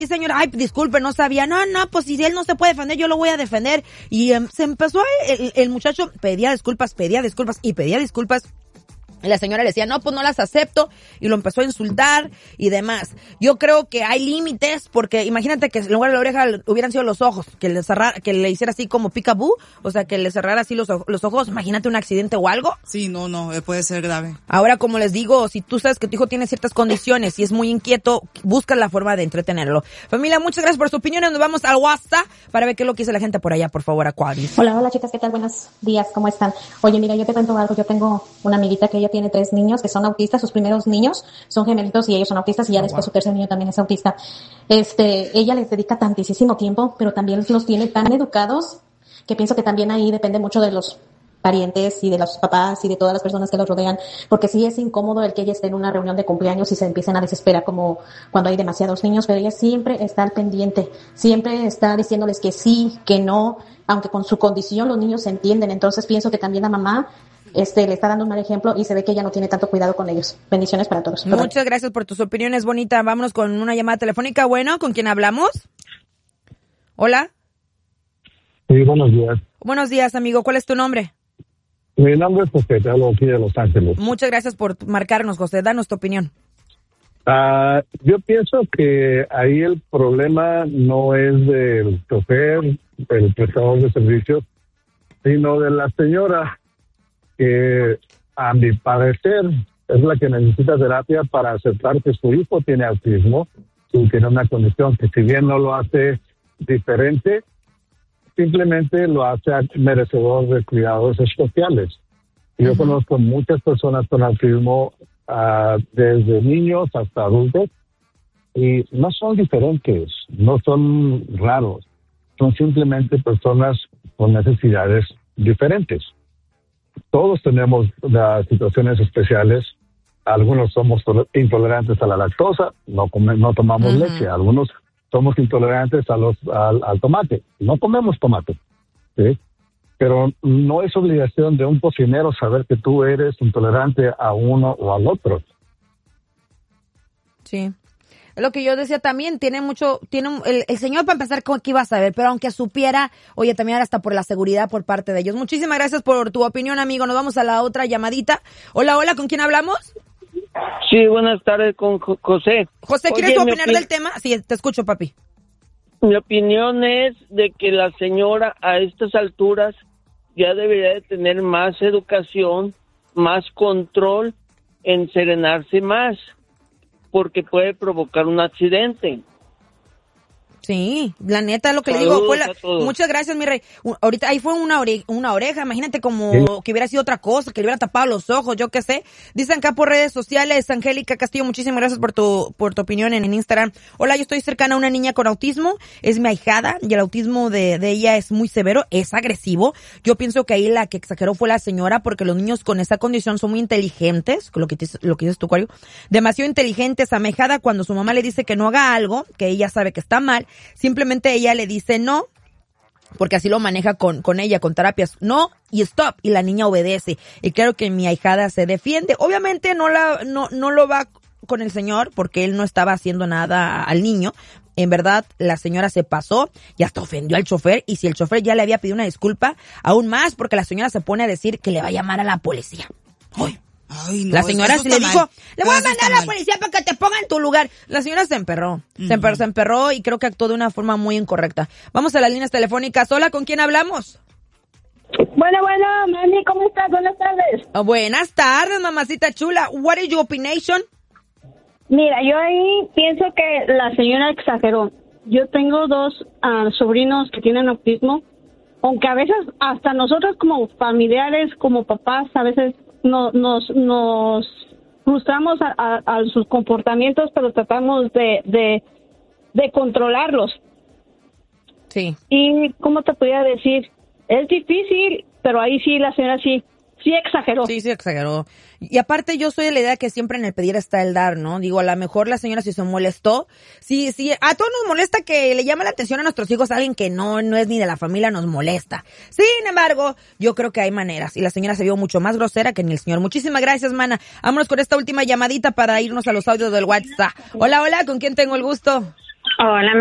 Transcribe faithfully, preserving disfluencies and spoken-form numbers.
Sí, señora, ay, disculpe, no sabía. No, no, pues si él no se puede defender, yo lo voy a defender. Y um, se empezó, el, el muchacho pedía disculpas, pedía disculpas y pedía disculpas. Y la señora le decía, no, pues no las acepto, y lo empezó a insultar y demás. Yo creo que hay límites, porque imagínate que en lugar de la oreja hubieran sido los ojos, que le cerrara, que le hiciera así como peekaboo, o sea, que le cerrara así los, los ojos. Imagínate un accidente o algo. Sí, no, no, puede ser grave. Ahora, como les digo, si tú sabes que tu hijo tiene ciertas condiciones y es muy inquieto, busca la forma de entretenerlo. Familia, muchas gracias por su opinión. Nos vamos al WhatsApp para ver qué es lo que dice la gente por allá, por favor, Aquarius. Hola, hola chicas, ¿qué tal? Buenos días, ¿cómo están? Oye, mira, yo te cuento algo. Yo tengo una amiguita que ella tiene tres niños que son autistas. Sus primeros niños son gemelitos y ellos son autistas, y ya oh, después wow. su tercer niño también es autista. Este, ella les dedica tantísimo tiempo, pero también los tiene tan educados que pienso que también ahí depende mucho de los parientes y de los papás y de todas las personas que los rodean, porque sí es incómodo el que ella esté en una reunión de cumpleaños y se empiecen a desesperar como cuando hay demasiados niños, pero ella siempre está al pendiente, siempre está diciéndoles que sí, que no, aunque con su condición los niños se entienden. Entonces pienso que también la mamá Este, le está dando un mal ejemplo y se ve que ella no tiene tanto cuidado con ellos. Bendiciones para todos. Muchas Bye. gracias por tus opiniones, bonita. Vámonos con una llamada telefónica. Bueno, ¿con quién hablamos? Hola. Sí, buenos días. Buenos días, amigo. ¿Cuál es tu nombre? Mi nombre es José, te hablo aquí de Los Ángeles. Muchas gracias por marcarnos, José. Danos tu opinión. Uh, yo pienso que ahí el problema no es del chofer, del prestador de servicios, sino de la señora, que a mi parecer es la que necesita terapia para aceptar que su hijo tiene autismo y tiene una condición que, si bien no lo hace diferente, simplemente lo hace merecedor de cuidados especiales. Yo uh-huh. conozco muchas personas con autismo, uh, desde niños hasta adultos, y no son diferentes, no son raros, son simplemente personas con necesidades diferentes. Todos tenemos uh, situaciones especiales. Algunos somos intolerantes a la lactosa, no come, no tomamos uh-huh. leche. Algunos somos intolerantes a los al, al tomate, no comemos tomate, ¿sí? Pero no es obligación de un cocinero saber que tú eres intolerante a uno o al otro. Sí. Es lo que yo decía también, tiene mucho, tiene un, el, el señor para empezar que iba a saber, pero aunque supiera, oye, también era hasta por la seguridad por parte de ellos. Muchísimas gracias por tu opinión, amigo. Nos vamos a la otra llamadita. Hola, hola, ¿con quién hablamos? Sí, buenas tardes, con J- José. José, ¿quieres Oye, opinar opi- del tema? Sí, te escucho, papi. Mi opinión es de que la señora a estas alturas ya debería de tener más educación, más control, en serenarse más, porque puede provocar un accidente. Sí, la neta, lo que Saludos le digo fue la... Muchas gracias, mi rey. U- ahorita ahí fue una, ore... una oreja, imagínate como ¿Sí? que hubiera sido otra cosa, que le hubiera tapado los ojos, yo qué sé. Dicen acá por redes sociales, Angélica Castillo, muchísimas gracias por tu por tu opinión en, en Instagram. Hola, yo estoy cercana a una niña con autismo, es mi ahijada, y el autismo de, de ella es muy severo, es agresivo. Yo pienso que ahí la que exageró fue la señora, porque los niños con esa condición son muy inteligentes, lo que, te, lo que dices tú, Cuario, demasiado inteligentes. A mi ahijada, cuando su mamá le dice que no haga algo, que ella sabe que está mal, simplemente ella le dice no, porque así lo maneja con, con ella, con terapias, no y stop, y la niña obedece. Y claro que mi ahijada se defiende. Obviamente no la, no, no lo va con el señor, porque él no estaba haciendo nada al niño. En verdad, la señora se pasó y hasta ofendió al chofer, y si el chofer ya le había pedido una disculpa, aún más, porque la señora se pone a decir que le va a llamar a la policía. ¡Uy! Ay, no, la señora eso, se eso le mal. dijo, le voy Eso a mandar a la policía para que te ponga en tu lugar. La señora se emperró, uh-huh. se, emperró se emperró y creo que actuó de una forma muy incorrecta. Vamos a las líneas telefónicas. Hola, ¿con quién hablamos? Bueno, bueno, mami, ¿cómo estás? Buenas tardes. Oh, buenas tardes, mamacita chula. What is your opinion? Mira, yo ahí pienso que la señora exageró. Yo tengo dos uh, sobrinos que tienen autismo, aunque a veces hasta nosotros como familiares, como papás, a veces no, nos nos frustramos a, a, a sus comportamientos, pero tratamos de, de, de controlarlos. Sí. Y, ¿cómo te podría decir? Es difícil, pero ahí sí la señora sí, sí exageró. Sí, sí exageró. Y aparte yo soy de la idea que siempre en el pedir está el dar, ¿no? Digo, a lo mejor la señora si se molestó, sí, sí, a todos nos molesta que le llame la atención a nuestros hijos a alguien que no, no es ni de la familia, nos molesta. Sin embargo, yo creo que hay maneras, y la señora se vio mucho más grosera que ni el señor. Muchísimas gracias, mana. Vámonos con esta última llamadita para irnos a los audios del WhatsApp. Hola, hola, ¿con quién tengo el gusto? Hola.